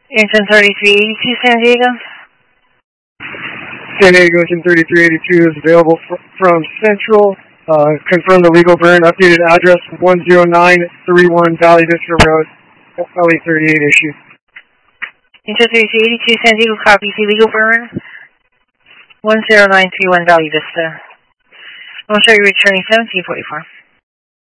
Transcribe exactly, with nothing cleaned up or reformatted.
Engine thirty-three eighty-two, San Diego. San Diego Engine thirty-three eighty-two is available fr from Central. Uh, confirm the legal burn. Updated address one zero nine three one Valley Vista Road, L E thirty-eight issue. Engine thirty-three eighty-two, San Diego, copy. See legal burn. one zero nine three one Valley Vista. I'll show you returning seventeen forty-four.